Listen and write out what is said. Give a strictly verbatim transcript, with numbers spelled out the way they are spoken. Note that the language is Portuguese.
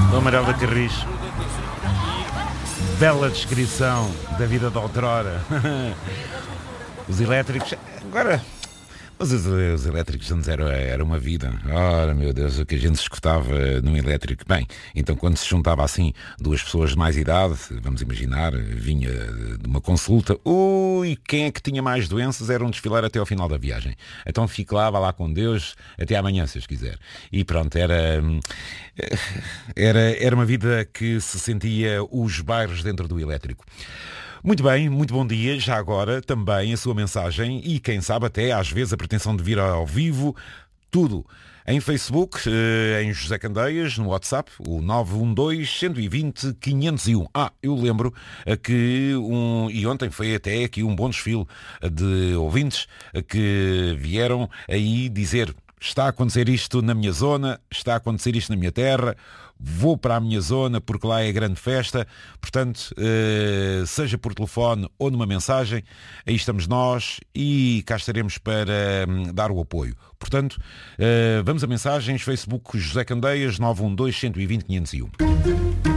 Dom Manuel da Carris. Bela descrição da vida de outrora. Os elétricos... Agora... Mas os, os elétricos antes era, era uma vida. Ora, meu Deus, o que a gente se escutava num elétrico. Bem, então quando se juntava assim duas pessoas de mais idade, vamos imaginar, vinha de uma consulta, ui, quem é que tinha mais doenças era um desfilar até ao final da viagem. Então fique lá, vá lá com Deus, até amanhã, se os quiser. E pronto, era, era, era uma vida que se sentia os bairros dentro do elétrico. Muito bem, muito bom dia, já agora também a sua mensagem e quem sabe até às vezes a pretensão de vir ao vivo, tudo em Facebook, em José Candeias, no WhatsApp, o nove um dois, um dois zero, quinze zero um. Ah, eu lembro que, um, e ontem foi até aqui um bom desfile de ouvintes que vieram aí dizer: está a acontecer isto na minha zona, está a acontecer isto na minha terra, vou para a minha zona porque lá é grande festa. Portanto, eh, seja por telefone ou numa mensagem, aí estamos nós e cá estaremos para hum, dar o apoio. Portanto, eh, vamos a mensagens, Facebook José Candeias, nove um dois, um dois zero, quinze zero um.